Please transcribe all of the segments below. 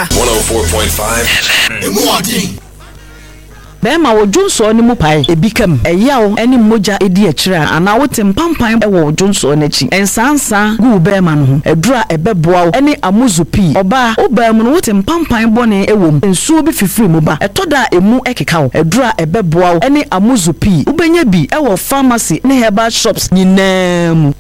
Accra 104.5 FM. Bema wo Johnson ni mu pai ebikam eyawo eni moja edi akira ana wote mpampan ewo Johnson n'achi ensansa gu bema no ho edura ebeboa eni amuzupi oba obam no wote mpampan bone ewom ensuo bi fifiri mu ba etoda emu ekeka edura ebeboa eni amuzupi ubenya bi ewo pharmacy ne herbal shops nyinam.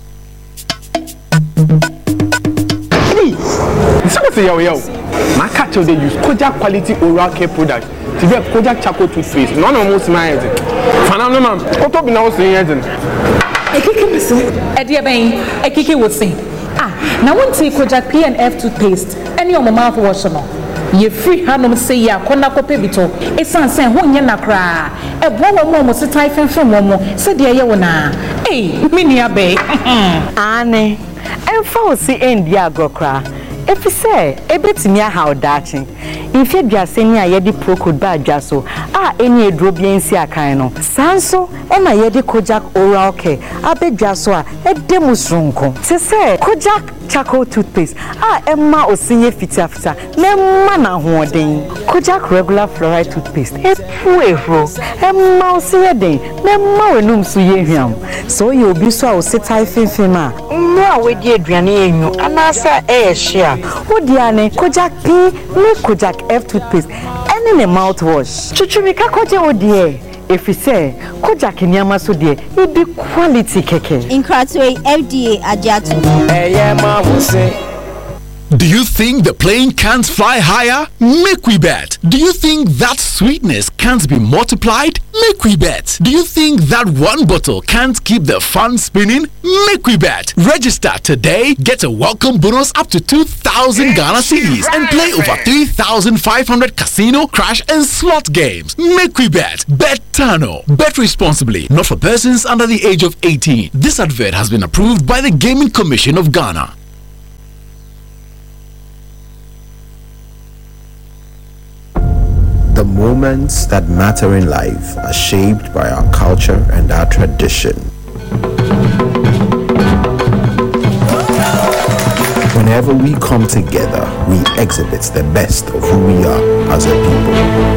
Say yo, my catch they use Kojak quality oral care product. To get Kojak charcoal toothpaste. None of most my head. Fanano man, what up now saying? Ekiki listen. Edia ben, Ekiki would say. Now won't take Kojak PNF toothpaste. Any on my mouthwash no. Ye free hand say ya kona kope bito. Esan sen ho nya nakra. E bo mo se typhoon from mo. Se de ye wona. Hey, mini abe. Ane. Emfa o si endi agrokra. If you say, a bit near how daching. If you just say near Yedi Procod Bajaso, any drobian sia kaino. Sanso, and my Yedi Kojak oral care, a bit jaswa, a demusrunko. Se say, Kojak charcoal toothpaste, Emma or senior fitafta, no manna hoarding. Kojak regular fluoride toothpaste, a puero, Emma see day, no more num suyam. So you'll be so sit I fima. No, we dear Driani, and answer a share. Oh, Diane, Kojak P, no Kojak F toothpaste, and in a mouthwash. Chuchumika Koja, oh dear. If you say Kojak in Yamaso dear, it be quality keke. In Cratway, FDA Ajatu. Do you think the plane can't fly higher? Make we bet. Do you think that sweetness can't be multiplied? Make we bet. Do you think that one bottle can't keep the fun spinning? Make we bet. Register today, get a welcome bonus up to 2,000 Ghana cedis and play over 3,500 casino, crash and slot games. Make we bet. Bet Tano. Bet responsibly. Not for persons under the age of 18. This advert has been approved by the Gaming Commission of Ghana. The moments that matter in life are shaped by our culture and our tradition. Whenever we come together, we exhibit the best of who we are as a people.